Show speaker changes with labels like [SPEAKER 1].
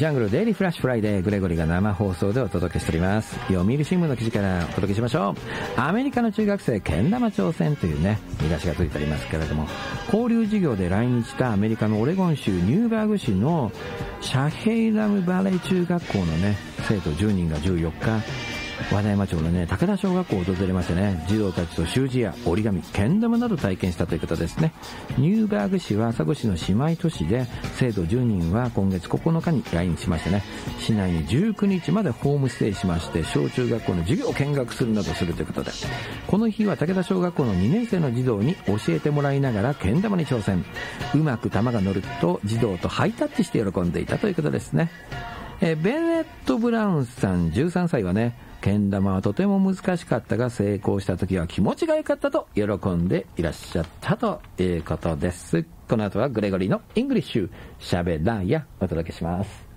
[SPEAKER 1] ジャングルデイリーフラッシュフライデー、グレゴリーが生放送でお届けしております。読売新聞の記事からお届けしましょう。アメリカの中学生けん玉挑戦というね、見出しがついてありますけれども、交流事業で来日したアメリカのオレゴン州ニューバーグ市のシャヘイラムバレー中学校のね、生徒10人が14日、和田山町のね、武田小学校を訪れましてね、児童たちと習字や折り紙、けん玉など体験したということですね。ニューバーグ市は佐渡市の姉妹都市で、生徒10人は今月9日に来日しましてね、市内に19日までホームステイしまして、小中学校の授業を見学するなどするということで、この日は武田小学校の2年生の児童に教えてもらいながらけん玉に挑戦。うまく玉が乗ると児童とハイタッチして喜んでいたということですね。ベネット・ブラウンさん13歳はね、けん玉はとても難しかったが成功した時は気持ちが良かったと喜んでいらっしゃったということです。この後はグレゴリーのイングリッシュしゃべらやお届けします。